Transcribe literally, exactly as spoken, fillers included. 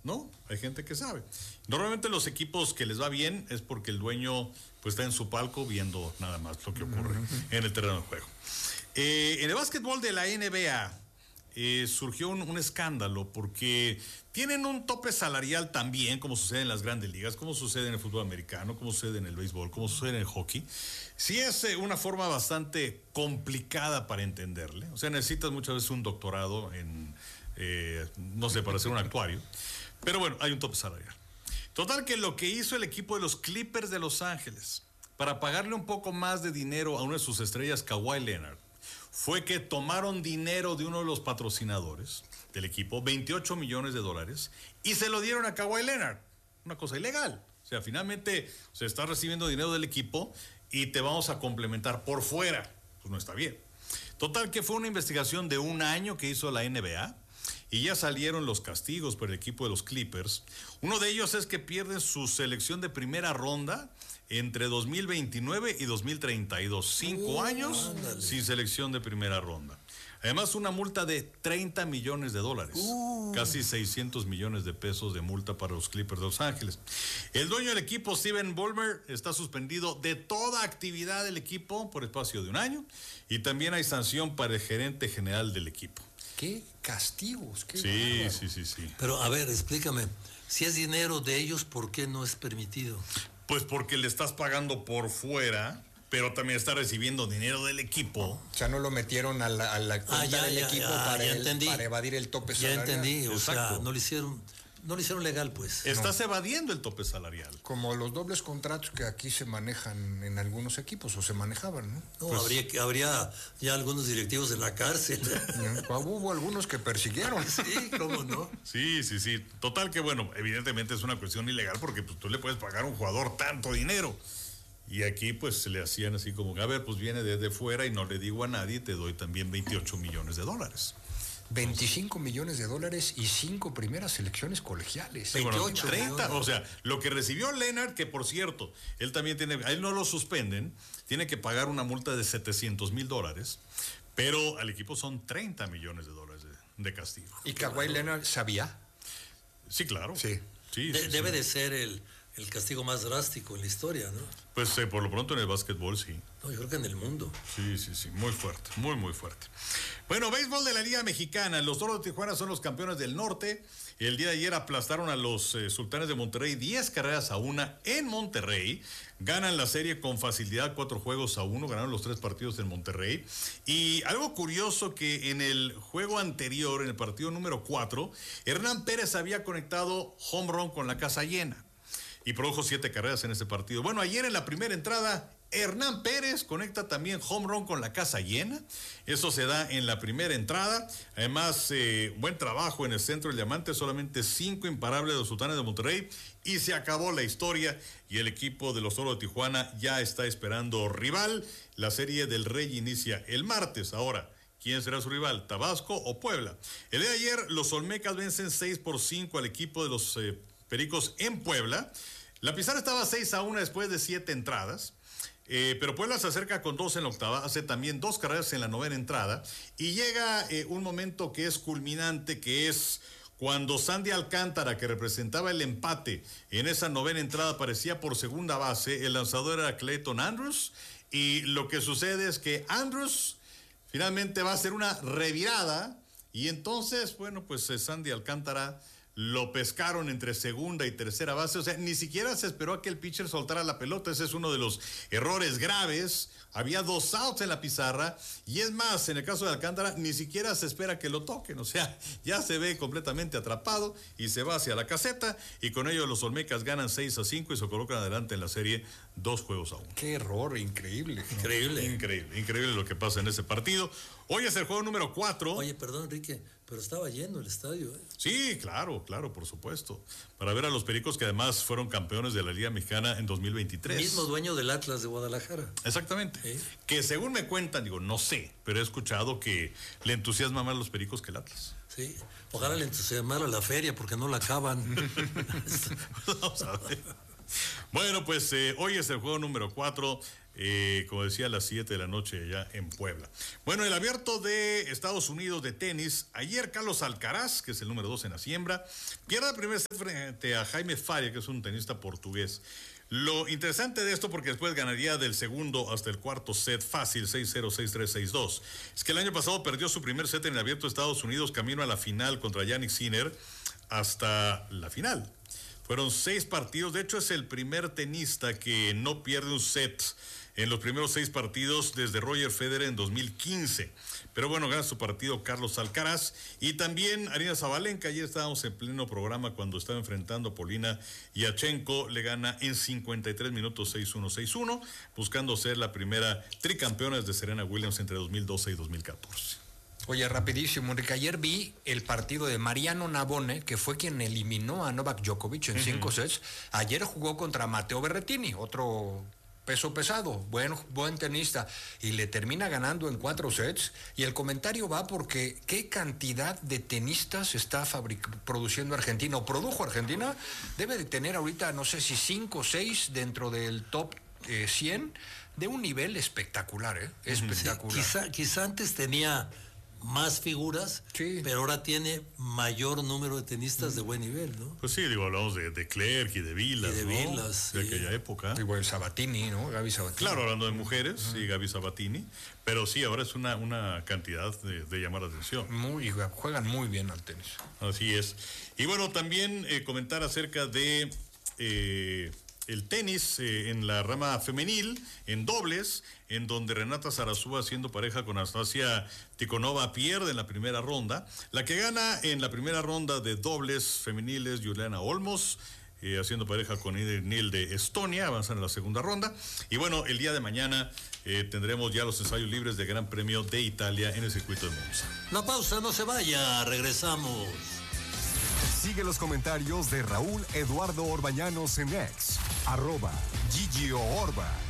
¿no? Hay gente que sabe. Normalmente los equipos que les va bien es porque el dueño pues está en su palco viendo nada más lo que ocurre uh-huh. en el terreno de juego. Eh, en el básquetbol de la N B A eh, surgió un, un escándalo porque tienen un tope salarial también, como sucede en las grandes ligas, como sucede en el fútbol americano, como sucede en el béisbol, como sucede en el hockey. Sí es eh, una forma bastante complicada para entenderle. O sea, necesitas muchas veces un doctorado en, eh, no sé, para ser un actuario. Pero bueno, hay un tope salarial. Total que lo que hizo el equipo de los Clippers de Los Ángeles para pagarle un poco más de dinero a una de sus estrellas, Kawhi Leonard, fue que tomaron dinero de uno de los patrocinadores del equipo, veintiocho millones de dólares, y se lo dieron a Kawhi Leonard. Una cosa ilegal. O sea, finalmente se está recibiendo dinero del equipo y te vamos a complementar por fuera. Pues no está bien. Total que fue una investigación de un año que hizo la N B A y ya salieron los castigos por el equipo de los Clippers. Uno de ellos es que pierden su selección de primera ronda entre dos mil veintinueve y dos mil treinta y dos. Cinco uh, años ándale. sin selección de primera ronda. Además, una multa de treinta millones de dólares. Uh. Casi seiscientos millones de pesos de multa para los Clippers de Los Ángeles. El dueño del equipo, Steven Ballmer, está suspendido de toda actividad del equipo por espacio de un año. Y también hay sanción para el gerente general del equipo. ¡Qué castigos! Qué sí, bárbaro. sí, sí, sí. Pero, a ver, explícame. Si es dinero de ellos, ¿por qué no es permitido? Pues porque le estás pagando por fuera, pero también está recibiendo dinero del equipo. O sea, no lo metieron a la, a la cuenta ah, ya, del ya, equipo ya, para, ya el, para evadir el tope ya salarial. Ya entendí, o Exacto. sea, no lo hicieron... No lo hicieron legal, pues. Estás no. evadiendo el tope salarial. Como los dobles contratos que aquí se manejan en algunos equipos, o se manejaban, ¿no? No, pues, habría, habría ya algunos directivos en la cárcel. No, hubo algunos que persiguieron. Sí, ¿cómo no? Sí, sí, sí. Total que, bueno, evidentemente es una cuestión ilegal porque pues, tú le puedes pagar a un jugador tanto dinero. Y aquí, pues, se le hacían así como, a ver, pues viene desde fuera y no le digo a nadie, te doy también veintiocho millones de dólares. veinticinco millones de dólares y cinco primeras selecciones colegiales. Sí, veintiocho, bueno, treinta, o sea, lo que recibió Leonard, que por cierto, él también tiene, a él no lo suspenden, tiene que pagar una multa de setecientos mil dólares, pero al equipo son treinta millones de dólares de, de castigo. ¿Y Kawhi Leonard sabía? Sí, claro. Sí. sí, de, sí debe sí. de ser el, el castigo más drástico en la historia, ¿no? Pues eh, por lo pronto en el básquetbol sí. No, yo creo que en el mundo. Sí, sí, sí, muy fuerte, muy, muy fuerte. Bueno, béisbol de la Liga Mexicana. Los Toros de Tijuana son los campeones del norte. El día de ayer aplastaron a los eh, Sultanes de Monterrey diez carreras a una en Monterrey. Ganan la serie con facilidad, cuatro juegos a uno. Ganaron los tres partidos en Monterrey. Y algo curioso que en el juego anterior, en el partido número cuatro, Hernán Pérez había conectado home run con la casa llena y produjo siete carreras en ese partido. Bueno, ayer en la primera entrada, Hernán Pérez conecta también home run con la casa llena. Eso se da en la primera entrada. Además, eh, buen trabajo en el centro del diamante. Solamente cinco imparables de los Sultanes de Monterrey. Y se acabó la historia. Y el equipo de los Toros de Tijuana ya está esperando rival. La serie del Rey inicia el martes. Ahora, ¿quién será su rival? ¿Tabasco o Puebla? El día de ayer, los Olmecas vencen seis por cinco al equipo de los eh, Pericos en Puebla. La pizarra estaba seis a uno después de siete entradas. Eh, pero Puebla se acerca con dos en la octava, hace también dos carreras en la novena entrada y llega eh, un momento que es culminante, que es cuando Sandy Alcántara, que representaba el empate en esa novena entrada, aparecía por segunda base. El lanzador era Clayton Andrews y lo que sucede es que Andrews finalmente va a hacer una revirada y entonces, bueno, pues eh, Sandy Alcántara lo pescaron entre segunda y tercera base, o sea, ni siquiera se esperó a que el pitcher soltara la pelota. Ese es uno de los errores graves. Había dos outs en la pizarra y es más, en el caso de Alcántara, ni siquiera se espera que lo toquen, o sea, ya se ve completamente atrapado y se va hacia la caseta y con ello los Olmecas ganan seis a cinco y se colocan adelante en la serie dos juegos a uno. Qué error, increíble. Increíble. Increíble, increíble lo que pasa en ese partido. Hoy es el juego número cuatro. Oye, perdón, Enrique, pero estaba lleno el estadio, ¿eh? Sí, claro, claro, por supuesto. Para ver a los Pericos, que además fueron campeones de la Liga Mexicana en dos mil veintitrés. Mismo dueño del Atlas de Guadalajara. Exactamente. ¿Eh? Que según me cuentan, digo, no sé, pero he escuchado que le entusiasma más a los Pericos que el Atlas. Sí, ojalá le entusiasmara la feria porque no la acaban. Vamos a ver. Bueno, pues eh, hoy es el juego número cuatro, eh, como decía, a las siete de la noche allá en Puebla. Bueno, el abierto de Estados Unidos de tenis, ayer Carlos Alcaraz, que es el número dos en la siembra, pierde el primer set frente a Jaime Faria, que es un tenista portugués. Lo interesante de esto, porque después ganaría del segundo hasta el cuarto set fácil, seis cero, seis tres, seis dos, es que el año pasado perdió su primer set en el abierto de Estados Unidos, camino a la final contra Jannik Sinner, hasta la final. Fueron seis partidos, de hecho es el primer tenista que no pierde un set en los primeros seis partidos desde Roger Federer en dos mil quince. Pero bueno, gana su partido Carlos Alcaraz y también Aryna Sabalenka. Ayer estábamos en pleno programa cuando estaba enfrentando a Polina Yachenko, le gana en cincuenta y tres minutos seis uno, seis uno, buscando ser la primera tricampeona desde Serena Williams entre dos mil doce y dos mil catorce. Oye, rapidísimo, Enrique, ayer vi el partido de Mariano Navone, que fue quien eliminó a Novak Djokovic en uh-huh. cinco sets. Ayer jugó contra Matteo Berrettini, otro peso pesado, buen, buen tenista, y le termina ganando en cuatro sets. Y el comentario va porque qué cantidad de tenistas está fabric- produciendo Argentina, o produjo Argentina, debe de tener ahorita, no sé si cinco o seis dentro del top eh, cien, de un nivel espectacular, ¿eh? Espectacular. Sí, quizá, quizá antes tenía más figuras, sí, pero ahora tiene mayor número de tenistas mm. de buen nivel, ¿no? Pues sí, digo, hablamos de, de Clerc y de Vilas, y de ¿no? Vilas, de sí. aquella época. Digo, el Sabatini, ¿no? Gaby Sabatini. Claro, hablando de mujeres, uh-huh. sí, Gaby Sabatini, pero sí, ahora es una, una cantidad de, de llamar la atención. Muy, juegan muy bien al tenis. Así es. Y bueno, también eh, comentar acerca de eh, el tenis eh, en la rama femenil, en dobles, en donde Renata Zarazúa, haciendo pareja con Anastasia Tikhonova, pierde en la primera ronda. La que gana en la primera ronda de dobles femeniles, Juliana Olmos, eh, haciendo pareja con Ingrid Nil de Estonia, avanzan en la segunda ronda. Y bueno, el día de mañana eh, tendremos ya los ensayos libres de Gran Premio de Italia en el circuito de Monza. La pausa, no se vaya, regresamos. Sigue los comentarios de Raúl Eduardo Orbañanos en X, arroba Gigio Orba.